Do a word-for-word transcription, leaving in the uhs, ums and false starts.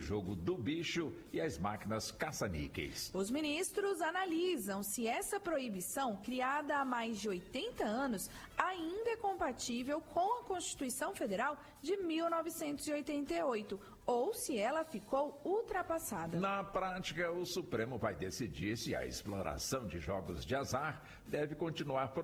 jogo do bicho e as máquinas caça-níqueis. Os ministros analisam se essa proibição, criada há mais de oitenta anos, ainda é compatível com a Constituição Federal de mil novecentos e oitenta e oito ou se ela ficou ultrapassada. Na prática, o Supremo vai decidir se a exploração de jogos de azar deve continuar proibida